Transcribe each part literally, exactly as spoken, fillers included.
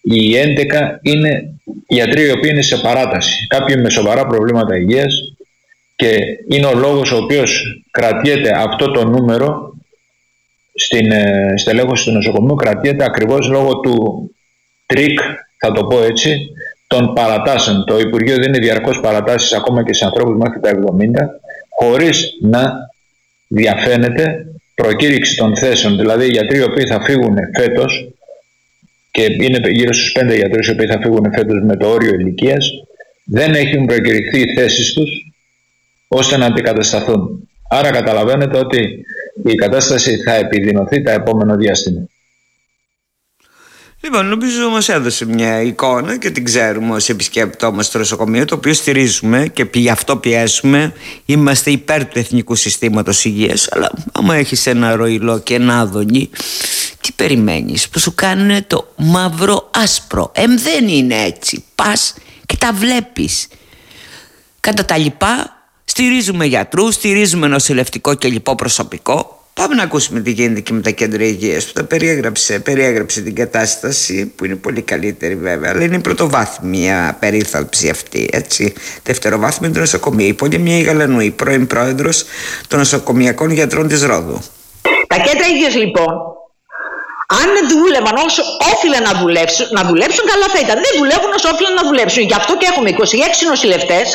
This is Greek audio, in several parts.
οι έντεκα είναι γιατροί οι οποίοι είναι σε παράταση, κάποιοι με σοβαρά προβλήματα υγείας, και είναι ο λόγος ο οποίος κρατιέται αυτό το νούμερο στην ε, στελέχωση του νοσοκομείου, κρατιέται ακριβώς λόγω του τρίκ, θα το πω έτσι, των παρατάσεων. Το Υπουργείο δίνει διαρκώς παρατάσεις ακόμα και σε ανθρώπους μέχρι τα εβδομήντα, χωρίς να διαφαίνεται προκήρυξη των θέσεων. Δηλαδή οι γιατροί οι οποίοι θα φύγουν φέτος, και είναι γύρω στους πέντε γιατρούς οι οποίοι θα φύγουν φέτος με το όριο ηλικίας, δεν έχουν προκηρυχθεί οι θέσεις τους ώστε να αντικατασταθούν. Άρα καταλαβαίνετε ότι η κατάσταση θα επιδεινωθεί τα επόμενο διάστημα. Λοιπόν, νομίζω μας έδωσε μια εικόνα και την ξέρουμε ως επισκέπτομαστε στο νοσοκομείο, το οποίο στηρίζουμε και γι' αυτό πιέσουμε. Είμαστε υπέρ του εθνικού συστήματος υγείας. Αλλά άμα έχεις ένα ροϊλό και ένα άδωνη, τι περιμένεις? Που σου κάνουν το μαύρο άσπρο. Εμ δεν είναι έτσι. Πας και τα βλέπεις. Κατά τα λοιπά, στηρίζουμε γιατρούς, στηρίζουμε νοσηλευτικό και λοιπό προσωπικό. Πάμε να ακούσουμε τι γίνεται και με τα κέντρα υγείας που τα περιέγραψε, περιέγραψε την κατάσταση, που είναι πολύ καλύτερη βέβαια, αλλά είναι η πρωτοβάθμια περίθαλψη αυτή, έτσι. Δευτεροβάθμια του νοσοκομείου. Η Πολυμία Γαλανού, η πρώην πρόεδρος των νοσοκομειακών γιατρών της Ρόδου. Τα κέντρα υγείας λοιπόν, αν δούλευαν όσο όφιλαν να δουλέψουν, να δουλέψουν, καλά θα ήταν. Δεν δουλεύουν όσο όφιλαν να δουλέψουν. Γι' αυτό και έχουμε είκοσι έξι νοσηλευτές,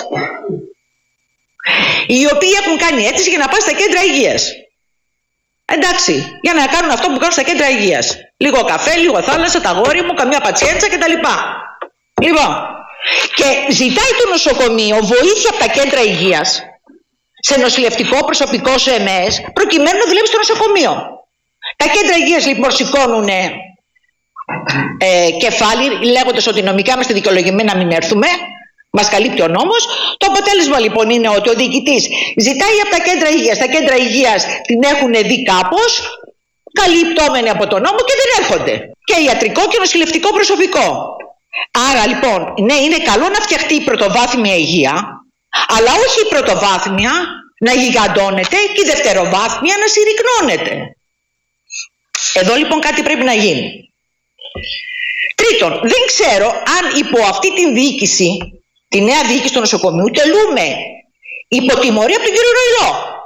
οι οποίοι έχουν κάνει αίτηση για να πάνε στα κέντρα υγείας. Εντάξει, για να κάνουν αυτό που κάνουν στα κέντρα υγείας. Λίγο καφέ, λίγο θάλασσα, τα γόρι μου, καμιά πατσιέντσα κτλ. Λοιπόν, και ζητάει το νοσοκομείο βοήθεια από τα κέντρα υγείας σε νοσηλευτικό προσωπικό, σε ΕΜΕΣ, προκειμένου να δουλεύει στο νοσοκομείο. Τα κέντρα υγείας λοιπόν σηκώνουν ε, κεφάλι, λέγοντας ότι νομικά είμαστε δικαιολογημένοι να μην έρθουμε. Μας καλύπτει ο νόμος. Το αποτέλεσμα λοιπόν είναι ότι ο διοικητής ζητάει από τα κέντρα υγείας. Τα κέντρα υγείας την έχουν δει κάπως, καλυπτόμενοι από τον νόμο, και δεν έρχονται. Και ιατρικό και νοσηλευτικό προσωπικό. Άρα λοιπόν, ναι, είναι καλό να φτιαχτεί η πρωτοβάθμια υγεία, αλλά όχι η πρωτοβάθμια να γιγαντώνεται και η δευτεροβάθμια να συρρυκνώνεται. Εδώ λοιπόν κάτι πρέπει να γίνει. Τρίτον, δεν ξέρω αν υπό αυτή την διοίκηση, τη νέα διοίκηση του νοσοκομείου, τελούμε υποτιμωρία από τον κύριο Ροϊλό.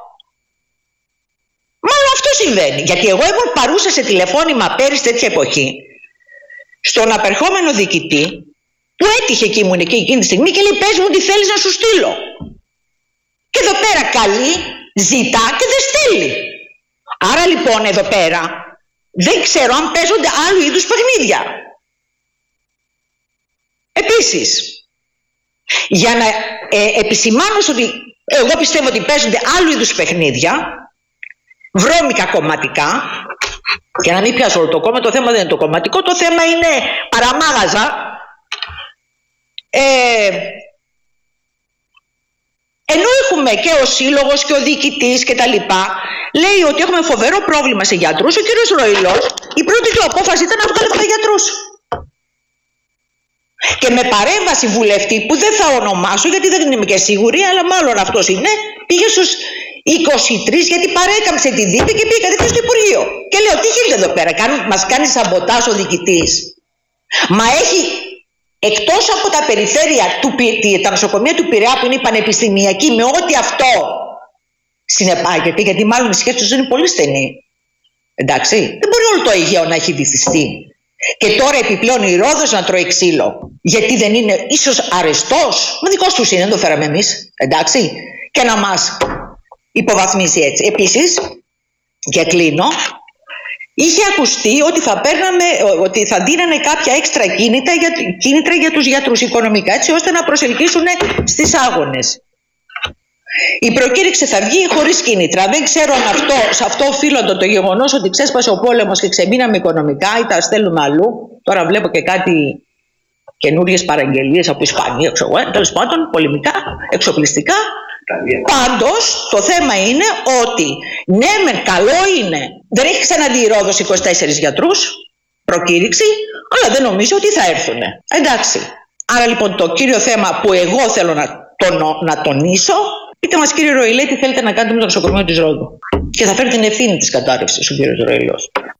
Μάλλον αυτό συμβαίνει. Γιατί εγώ ήμουν παρούσα σε τηλεφώνημα πέρυσι τέτοια εποχή στον απερχόμενο διοικητή, που έτυχε και ήμουν εκεί εκείνη τη στιγμή, και λέει: πες μου τι θέλεις να σου στείλω. Και εδώ πέρα καλεί, ζητά και δεν στέλνει. Άρα λοιπόν εδώ πέρα δεν ξέρω αν παίζονται άλλου είδους παιχνίδια. Επίσης, για να ε, επισημάνω ότι εγώ πιστεύω ότι παίζονται άλλου είδους παιχνίδια, βρώμικα κομματικά, και να μην πιάσω όλο το κόμμα, το θέμα δεν είναι το κομματικό, το θέμα είναι παραμάγαζα. Ε, ενώ έχουμε και ο σύλλογος και ο διοικητής και τα λοιπά, λέει ότι έχουμε φοβερό πρόβλημα σε γιατρούς, ο κύριος Ροϊλός η πρώτη του απόφαση ήταν να βγάλει τα γιατρούς. Και με παρέμβαση βουλευτή που δεν θα ονομάσω γιατί δεν είμαι και σίγουρη, αλλά μάλλον αυτός είναι, πήγε στους είκοσι τρεις, γιατί παρέκαμψε τη δίκη και πήγε κατευθείαν στο Υπουργείο. Και λέω: τι γίνεται εδώ πέρα, μας κάνει σαμποτάζ ο διοικητής. Μα έχει, εκτός από τα περιφέρεια, του, τα νοσοκομεία του Πειραιά που είναι πανεπιστημιακή, με ό,τι αυτό συνεπάγεται, γιατί μάλλον η σχέση τους είναι πολύ στενή. Εντάξει, δεν μπορεί όλο το Αιγαίο να έχει βυθιστεί. Και τώρα επιπλέον η Ρόδος να τρώει ξύλο, γιατί δεν είναι ίσως αρεστός. Μα δικός τους είναι, δεν το φέραμε εμείς. Εντάξει, και να μας υποβαθμίζει έτσι. Επίσης, και κλείνω, είχε ακουστεί ότι θα, παίρναμε, ότι θα δίνανε κάποια έξτρα κίνητρα για, κίνητρα για τους γιατρούς οικονομικά, έτσι ώστε να προσελκύσουν στις άγονες. Η προκήρυξη θα βγει χωρίς κίνητρα. Δεν ξέρω αν αυτό, σε αυτό οφείλονται το γεγονός ότι ξέσπασε ο πόλεμος και ξεμείναμε οικονομικά ή τα στέλνουμε αλλού. Τώρα βλέπω και κάτι καινούριες παραγγελίες από Ισπανία, ξέρω εγώ, τέλος πάντων, πολεμικά, εξοπλιστικά. Πάντως, το θέμα είναι ότι ναι, μεν καλό είναι. Δεν έχει ξαναδεί η Ρόδος είκοσι τέσσερις γιατρούς προκήρυξη, αλλά δεν νομίζω ότι θα έρθουν. Εντάξει. Άρα λοιπόν το κύριο θέμα που εγώ θέλω να, τον, να τονίσω, πείτε μας κύριε Ροϊλέ τι θέλετε να κάνετε με το νοσοκομείο της Ρόδου. Και θα φέρει την ευθύνη της κατάρρευσης ο κύριος Ροϊλός.